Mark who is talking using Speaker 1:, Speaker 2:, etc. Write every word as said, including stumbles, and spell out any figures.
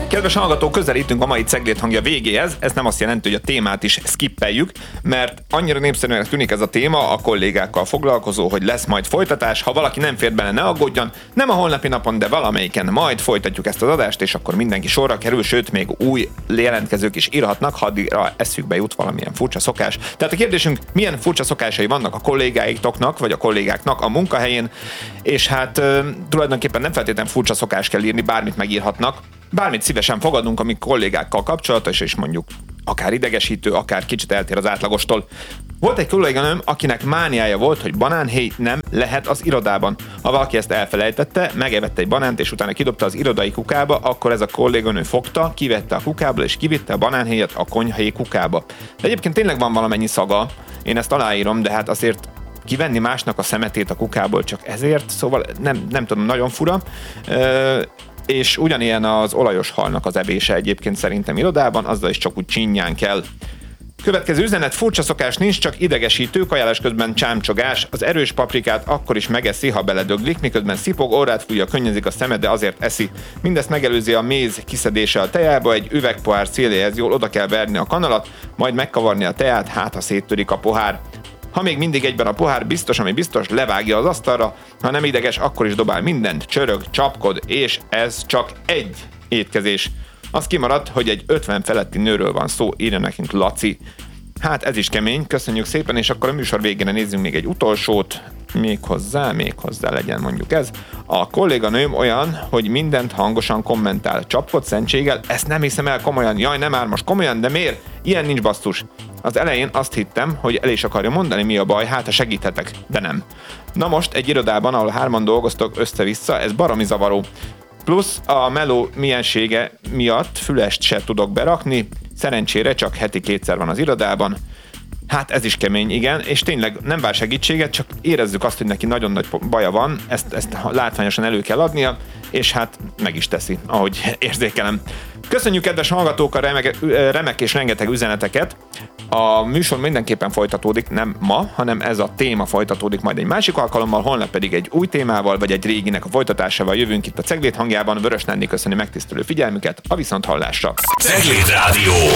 Speaker 1: Kedves hallgatók, közelítünk a mai Ceglét hangja végéhez. Ez nem azt jelenti, hogy a témát is skippeljük, mert annyira népszerűnek tűnik ez a téma, a kollégákkal foglalkozó, hogy lesz majd folytatás. Ha valaki nem fér bele, ne aggódjon, nem a holnapi napon, de valamelyiken majd folytatjuk ezt az adást, és akkor mindenki sorra kerül, sőt, még új jelentkezők is írhatnak, ha addigra eszükbe jut valamilyen furcsa szokás. Tehát a kérdésünk, milyen furcsa szokásai vannak a kollégáitoknak, vagy a kollégáknak a munkahelyén, és hát tulajdonképpen nem feltétlenül furcsa szokás kell írni, bármit megírhatnak. Bármit szívesen fogadunk, ami kollégákkal kapcsolatos, és mondjuk akár idegesítő, akár kicsit eltér az átlagostól. Volt egy kolléganőm, akinek mániája volt, hogy banánhéj nem lehet az irodában. Ha valaki ezt elfelejtette, megevette egy banánt, és utána kidobta az irodai kukába, akkor ez a kolléganő fogta, kivette a kukából, és kivitte a banánhéjat a konyhai kukába. De egyébként tényleg van valamennyi szaga, én ezt aláírom, de hát azért kivenni másnak a szemetét a kukából csak ezért, szóval nem, nem tudom, nagyon fura. Ö- és ugyanilyen az olajos halnak az evése egyébként szerintem irodában, azzal is csak úgy csinyán kell. Következő üzenet, furcsa szokás nincs, csak idegesítő, kajálás közben csámcsogás, az erős paprikát akkor is megeszi, ha beledöglik, miközben szipog, orrát fújja, könnyezik a szemed, de azért eszi. Mindezt megelőzi a méz kiszedése a teába, egy üvegpohár széléhez jól oda kell verni a kanalat, majd megkavarni a teát, hát ha széttörik a pohár. Ha még mindig egyben a pohár, biztos, ami biztos, levágja az asztalra, ha nem ideges, akkor is dobál mindent, csörög, csapkod, és ez csak egy étkezés. Az kimaradt, hogy egy ötven feletti nőről van szó, írja nekünk Laci. Hát ez is kemény, köszönjük szépen, és akkor a műsor végére nézzünk még egy utolsót, még hozzá, még hozzá legyen mondjuk ez. A kolléganőm olyan, hogy mindent hangosan kommentál, csapkod szentséggel, ezt nem hiszem el komolyan, jaj nem már most komolyan, de miért? Ilyen nincs basszus. Az elején azt hittem, hogy el is akarja mondani, mi a baj, hát ha segíthetek, de nem. Na most egy irodában, ahol hárman dolgoztok össze-vissza, ez baromi zavaró. Plusz a meló miensége miatt fülest se tudok berakni, szerencsére csak heti kétszer van az irodában. Hát ez is kemény, igen, és tényleg nem vár segítséget, csak érezzük azt, hogy neki nagyon nagy baja van, ezt, ezt látványosan elő kell adnia, és hát meg is teszi, ahogy érzékelem. Köszönjük, kedves hallgatók, a remek, remek és rengeteg üzeneteket. A műsor mindenképpen folytatódik, nem ma, hanem ez a téma folytatódik majd egy másik alkalommal, holnap pedig egy új témával, vagy egy réginek a folytatásával jövünk itt a Ceglét hangjában. Vörös Nándi köszöni megtisztelő figyelmüket, a viszonthallásra.
Speaker 2: Ceglét Rádió.